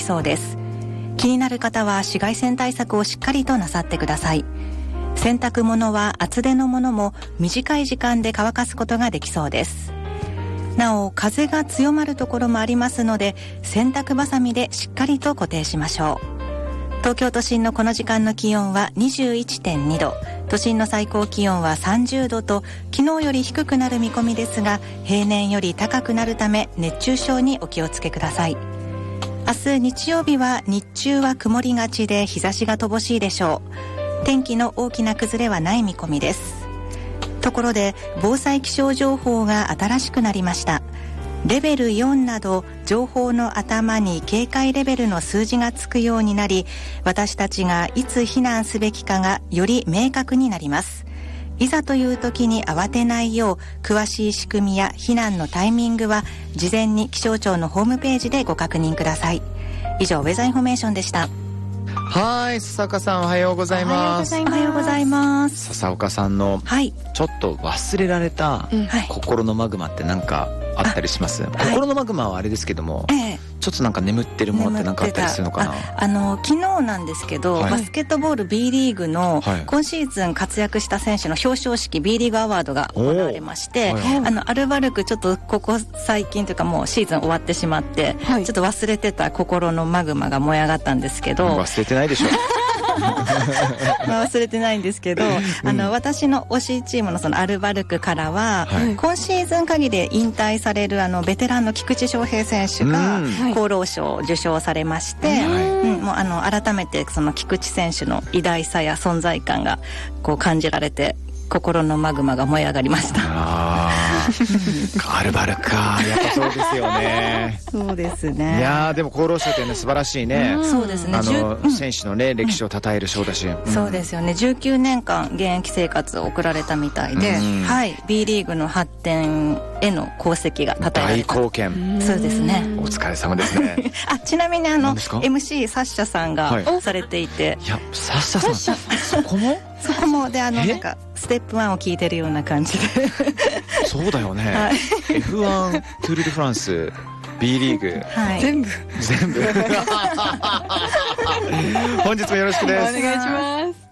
きそうです。気になる方は紫外線対策をしっかりとなさってください。洗濯物は厚手のものも短い時間で乾かすことができそうです。なお風が強まるところもありますので、洗濯バサミでしっかりと固定しましょう。東京都心のこの時間の気温は 21.2 度、都心の最高気温は30度と昨日より低くなる見込みですが、平年より高くなるため熱中症にお気をつけください。明日日曜日は日中は曇りがちで日差しが乏しいでしょう。天気の大きな崩れはない見込みです。ところで防災気象情報が新しくなりました。レベル4など情報の頭に警戒レベルの数字がつくようになり、私たちがいつ避難すべきかがより明確になります。いざという時に慌てないよう、詳しい仕組みや避難のタイミングは事前に気象庁のホームページでご確認ください。以上ウェザーインフォメーションでした。 はい、笹岡さんおはようございます。 おはようございます。 笹岡さんのちょっと忘れられた心のマグマって何かあったりします？心のマグマはあれですけども、ちょっとなんか眠ってるものって何かあったりするのかな？ 昨日なんですけど、バスケットボール B リーグの今シーズン活躍した選手の表彰式 B リーグアワードが行われまして、アルバルクちょっとここ最近というかもうシーズン終わってしまって、ちょっと忘れてた心のマグマが燃え上がったんですけど、 忘れてないでしょ忘れてないんですけど、私の推しチームのそのアルバルクからは、今シーズン限りで引退されるベテランの菊池翔平選手が厚労省を受賞されまして、もう改めてその菊池選手の偉大さや存在感がこう感じられて、心のマグマが燃え上がりました。 アルバルか、やっぱそうですよね。 そうですね。 いやーでも厚労省ってね素晴らしいね。 そうですね。 選手のね歴史を称える賞だし、 そうですよね。19年間現役生活を送られたみたいで、B リーグの発展への功績が称えられた。 大貢献。 そうですね。 お疲れ様ですね。 ちなみにMC サッシャさんがされていて、 いやサッシャさんそこもでなんかステップ1を聞いてるような感じでそうだよね、F1 トゥール・ド・フランス B リーグ、 全部本日もよろしくです。 お願いします。